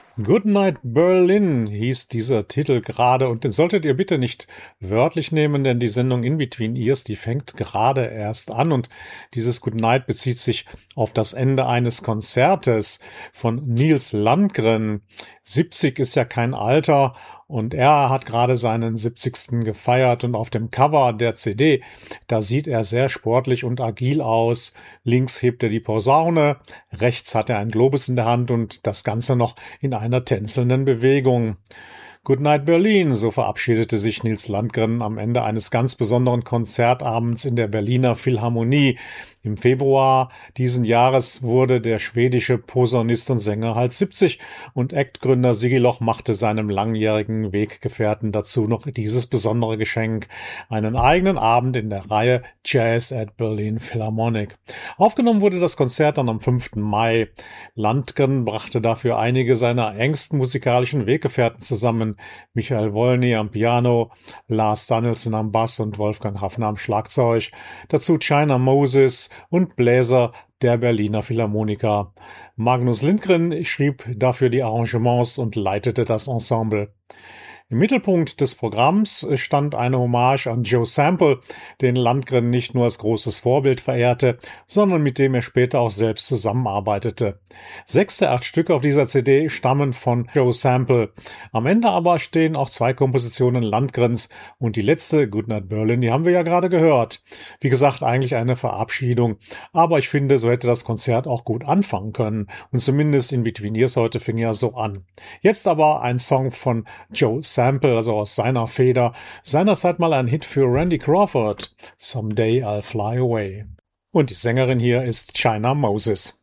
Goodnight Berlin hieß dieser Titel gerade und den solltet ihr bitte nicht wörtlich nehmen, denn die Sendung In Between Ears, die fängt gerade erst an und dieses Goodnight bezieht sich auf das Ende eines Konzertes von Nils Landgren. 70 ist ja kein Alter und er hat gerade seinen 70. gefeiert und auf dem Cover der CD, da sieht er sehr sportlich und agil aus. Links hebt er die Posaune, rechts hat er ein Globus in der Hand und das Ganze noch in einer tänzelnden Bewegung. Goodnight Berlin, so verabschiedete sich Nils Landgren am Ende eines ganz besonderen Konzertabends in der Berliner Philharmonie. Im Februar diesen Jahres wurde der schwedische Posaunist und Sänger halt 70 und Act-Gründer Sigi Loch machte seinem langjährigen Weggefährten dazu noch dieses besondere Geschenk, einen eigenen Abend in der Reihe Jazz at Berlin Philharmonic. Aufgenommen wurde das Konzert dann am 5. Mai. Landgren brachte dafür einige seiner engsten musikalischen Weggefährten zusammen. Michael Wolny am Piano, Lars Danielsen am Bass und Wolfgang Hafner am Schlagzeug. Dazu China Moses und Bläser der Berliner Philharmoniker. Magnus Lindgren schrieb dafür die Arrangements und leitete das Ensemble. Im Mittelpunkt des Programms stand eine Hommage an Joe Sample, den Landgren nicht nur als großes Vorbild verehrte, sondern mit dem er später auch selbst zusammenarbeitete. 6 der 8 Stücke auf dieser CD stammen von Joe Sample. Am Ende aber stehen auch 2 Kompositionen Landgrens und die letzte, Goodnight Berlin, die haben wir ja gerade gehört. Wie gesagt, eigentlich eine Verabschiedung, aber ich finde, so hätte das Konzert auch gut anfangen können und zumindest in Between Years heute fing ja so an. Jetzt aber ein Song von Joe Sample, also aus seiner Feder, seinerzeit mal ein Hit für Randy Crawford, Someday I'll Fly Away. Und die Sängerin hier ist China Moses.